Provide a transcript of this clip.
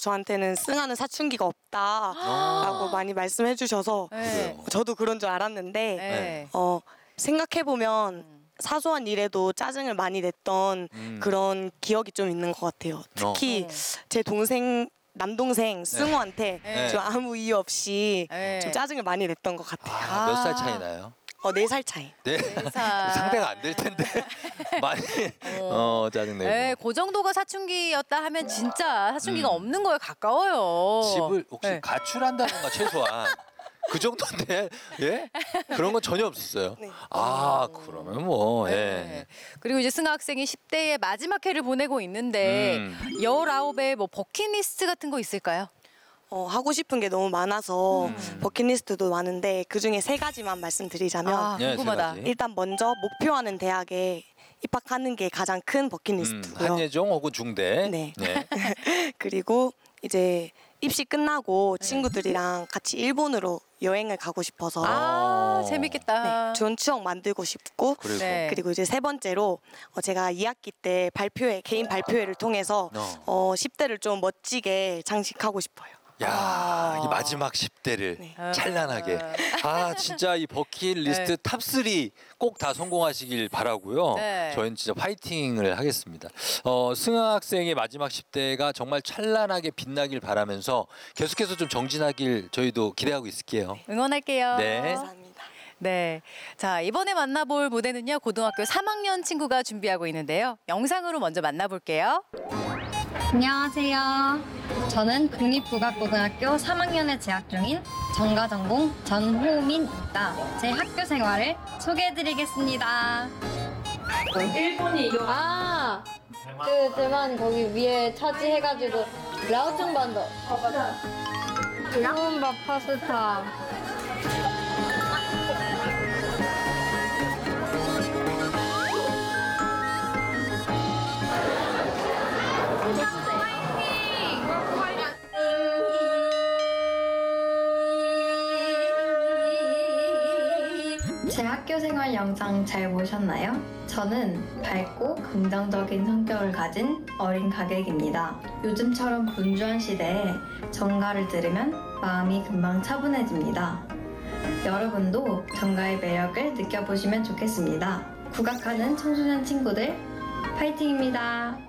저한테는 승아는 사춘기가 없다라고 많이 말씀해 주셔서 네. 저도 그런 줄 알았는데 네. 생각해 보면 사소한 일에도 짜증을 많이 냈던 그런 기억이 좀 있는 것 같아요. 특히 제 남동생 승우한테 네. 좀 아무 이유 없이 네. 좀 짜증을 많이 냈던 것 같아요. 몇 살 차이 나요? 4살 차이. 네. 살. 상대가 안 될 텐데 많이 짜증내고. 네, 그 정도가 사춘기였다 하면 진짜 사춘기가 없는 거에 가까워요. 집을 혹시 네. 가출한다던가 최소한 그 정도인데 예? 그런 건 전혀 없었어요. 네. 아 그러면 뭐 예. 네. 그리고 이제 승아 학생이 10대의 마지막 해를 보내고 있는데 19의 뭐 버킷리스트 같은 거 있을까요? 하고 싶은 게 너무 많아서 버킷리스트도 많은데 그중에 3가지만 말씀드리자면 아, 네, 궁금하다. 3가지. 일단 먼저 목표하는 대학에 입학하는 게 가장 큰 버킷리스트고요. 한예종 혹은 중대. 네. 그리고 이제 입시 끝나고 네. 친구들이랑 같이 일본으로 여행을 가고 싶어서 아, 어. 재밌겠다. 네, 좋은 추억 만들고 싶고 그리고 네. 그리고 이제 3번째로 제가 2학기 때 개인 발표회를 통해서 10대를 좀 멋지게 장식하고 싶어요. 야, 이 마지막 10대를 네. 찬란하게. 아, 진짜 이 버킷리스트 네. 탑3 꼭 다 성공하시길 바라고요. 네. 저희는 진짜 파이팅을 하겠습니다. 승아 학생의 마지막 10대가 정말 찬란하게 빛나길 바라면서 계속해서 좀 정진하길 저희도 기대하고 있을게요. 응원할게요. 네. 감사합니다. 네. 자, 이번에 만나볼 무대는요, 고등학교 3학년 친구가 준비하고 있는데요. 영상으로 먼저 만나볼게요. 안녕하세요. 저는 국립국악고등학교 3학년에 재학 중인 전가전공 전호민입니다. 제 학교 생활을 소개해드리겠습니다. 그 대만 거기 위에 차지해가지고 라오퉁반도 볶음밥 파스타 제 학교 생활 영상 잘 보셨나요? 저는 밝고 긍정적인 성격을 가진 어린 가객입니다. 요즘처럼 분주한 시대에 전가를 들으면 마음이 금방 차분해집니다. 여러분도 전가의 매력을 느껴보시면 좋겠습니다. 국악하는 청소년 친구들 파이팅입니다.